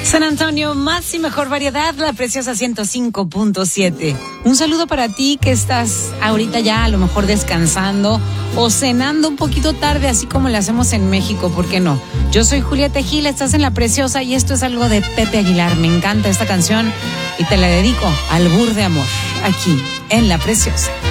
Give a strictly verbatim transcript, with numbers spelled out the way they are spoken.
San Antonio, más y mejor variedad, La Preciosa ciento cinco punto siete. Un saludo para ti que estás ahorita ya a lo mejor descansando o cenando un poquito tarde, así como le hacemos en México, ¿por qué no? Yo soy Julieta Gil, estás en La Preciosa y esto es algo de Pepe Aguilar. Me encanta esta canción y te la dedico al Albur de Amor, aquí en La Preciosa.